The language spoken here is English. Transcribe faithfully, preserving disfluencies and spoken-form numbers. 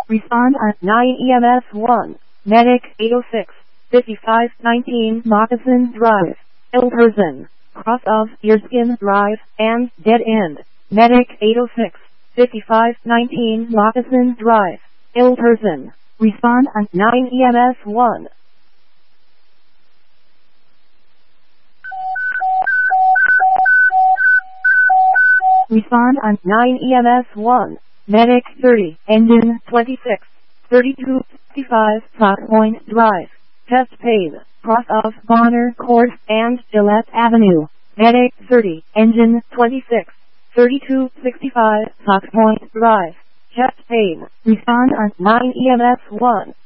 Respond on nine E M S one. Medic eight oh six, fifty-five nineteen Moccasin Drive, Ilderson, cross of Deerskin Drive, and dead end. Medic eight oh six, fifty-five nineteen Moccasin Drive, Ilderson. Respond on nine E M S one. Respond on nine E M S one. Medic thirty, engine twenty-six, thirty-two fifty-five Fox Point Drive, chest pain, cross of Bonner Court and Gillette Avenue. Medic thirty, engine twenty-six, thirty-two sixty-five Fox Point Drive, chest pain. Respond on nine E M S one.